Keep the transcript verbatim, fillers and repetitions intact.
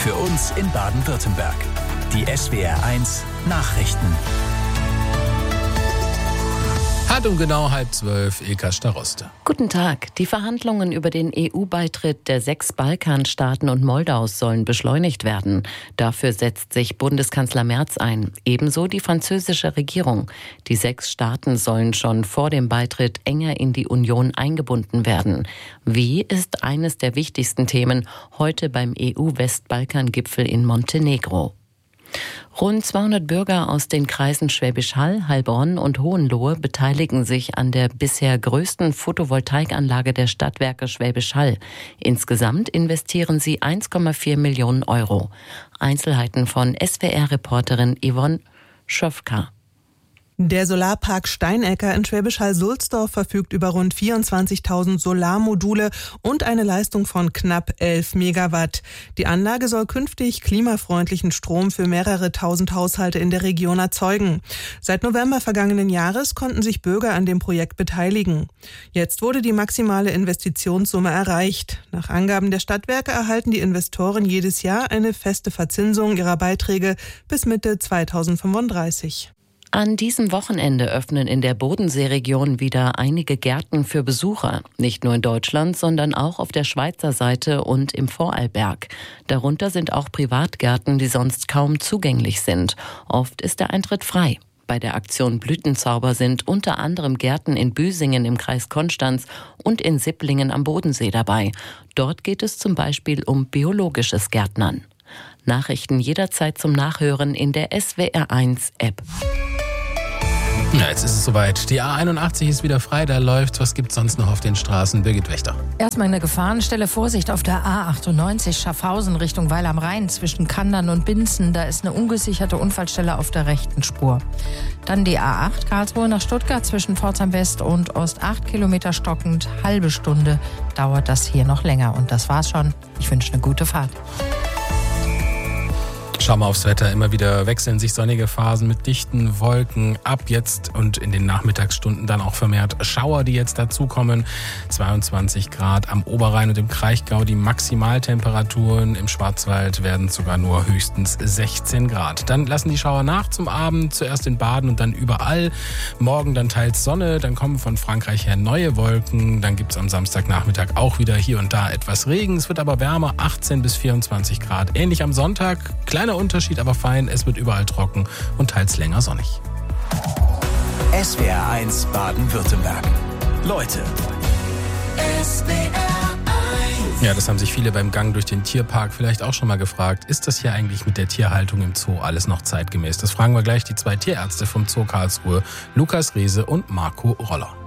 Für uns in Baden-Württemberg. Die S W R eins Nachrichten. Hat um genau halb zwölf Ilka Staroste. Guten Tag. Die Verhandlungen über den E U-Beitritt der sechs Balkanstaaten und Moldaus sollen beschleunigt werden. Dafür setzt sich Bundeskanzler Merz ein. Ebenso die französische Regierung. Die sechs Staaten sollen schon vor dem Beitritt enger in die Union eingebunden werden. Wie ist eines der wichtigsten Themen heute beim E U-Westbalkan-Gipfel in Montenegro. Rund zweihundert Bürger aus den Kreisen Schwäbisch Hall, Heilbronn und Hohenlohe beteiligen sich an der bisher größten Photovoltaikanlage der Stadtwerke Schwäbisch Hall. Insgesamt investieren sie eins Komma vier Millionen Euro. Einzelheiten von S W R-Reporterin Yvonne Schöfka. Der Solarpark Steinecker in Schwäbisch Hall-Sulzdorf verfügt über rund vierundzwanzigtausend Solarmodule und eine Leistung von knapp elf Megawatt. Die Anlage soll künftig klimafreundlichen Strom für mehrere tausend Haushalte in der Region erzeugen. Seit November vergangenen Jahres konnten sich Bürger an dem Projekt beteiligen. Jetzt wurde die maximale Investitionssumme erreicht. Nach Angaben der Stadtwerke erhalten die Investoren jedes Jahr eine feste Verzinsung ihrer Beiträge bis Mitte zweitausendfünfunddreißig. An diesem Wochenende öffnen in der Bodenseeregion wieder einige Gärten für Besucher. Nicht nur in Deutschland, sondern auch auf der Schweizer Seite und im Vorarlberg. Darunter sind auch Privatgärten, die sonst kaum zugänglich sind. Oft ist der Eintritt frei. Bei der Aktion Blütenzauber sind unter anderem Gärten in Büsingen im Kreis Konstanz und in Sipplingen am Bodensee dabei. Dort geht es zum Beispiel um biologisches Gärtnern. Nachrichten jederzeit zum Nachhören in der S W R eins App. Ja, jetzt ist es soweit. Die A einundachtzig ist wieder frei, da läuft. Was gibt's sonst noch auf den Straßen? Birgit Wächter. Erstmal eine Gefahrenstelle. Vorsicht auf der A achtundneunzig Schaffhausen Richtung Weil am Rhein zwischen Kandern und Binzen. Da ist eine ungesicherte Unfallstelle auf der rechten Spur. Dann die A acht Karlsruhe nach Stuttgart zwischen Pforzheim West und Ost acht Kilometer stockend. Halbe Stunde dauert das hier noch länger. Und das war's schon. Ich wünsche eine gute Fahrt. Schau mal aufs Wetter. Immer wieder wechseln sich sonnige Phasen mit dichten Wolken. Ab jetzt und in den Nachmittagsstunden dann auch vermehrt Schauer, die jetzt dazukommen. zweiundzwanzig Grad am Oberrhein und im Kraichgau. Die Maximaltemperaturen im Schwarzwald werden sogar nur höchstens sechzehn Grad. Dann lassen die Schauer nach zum Abend. Zuerst in Baden und dann überall. Morgen dann teils Sonne. Dann kommen von Frankreich her neue Wolken. Dann gibt es am Samstagnachmittag auch wieder hier und da etwas Regen. Es wird aber wärmer. achtzehn bis vierundzwanzig Grad. Ähnlich am Sonntag. Kleiner Unterschied, aber fein. Es wird überall trocken und teils länger sonnig. S W R eins Baden-Württemberg. Leute. S W R eins. Ja, das haben sich viele beim Gang durch den Tierpark vielleicht auch schon mal gefragt. Ist das hier eigentlich mit der Tierhaltung im Zoo alles noch zeitgemäß? Das fragen wir gleich die zwei Tierärzte vom Zoo Karlsruhe, Lukas Riese und Marco Roller.